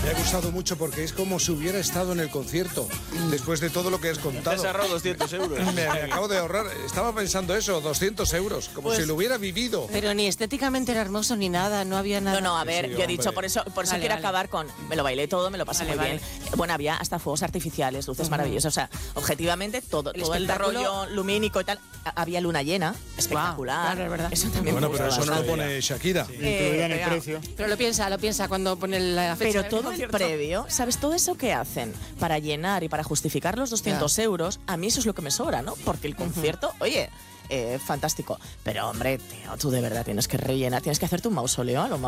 Me ha gustado mucho porque es como si hubiera estado en el concierto, después de todo lo que has contado. Te has ahorrado 200 euros. Me acabo de ahorrar, estaba pensando eso, 200 euros, como si lo hubiera vivido. Pero ni estéticamente era hermoso ni nada, no había nada. No, a ver, Sí, yo he dicho, por eso Vale, quiero vale. acabar con... Me lo bailé todo, me lo pasé Vale, muy vale. bien. Bueno, había hasta fuegos artificiales, luces maravillosas. O sea, objetivamente, todo el espectáculo- rollo lumínico y tal. Había luna llena, espectacular. claro, es verdad. Eso también Bueno, me pero gustó eso no lo bastante. pone Shakira. Incluida en el venga. precio. Pero lo piensa cuando pone la fecha. Pero del todo el concierto. previo, ¿sabes? Todo eso que hacen para llenar y para justificar los 200 euros, a mí eso es lo que me sobra, ¿no? Porque el concierto, oye, fantástico. Pero, hombre, tío, tú de verdad tienes que rellenar, tienes que hacerte un mausoleo a lo